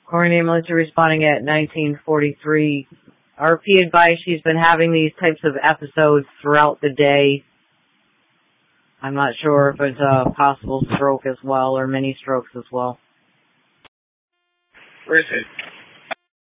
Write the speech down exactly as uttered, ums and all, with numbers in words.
Corey ambulance responding at nineteen forty-three. R P advised she's been having these types of episodes throughout the day. I'm not sure if it's a possible stroke as well or mini strokes as well. Where is it?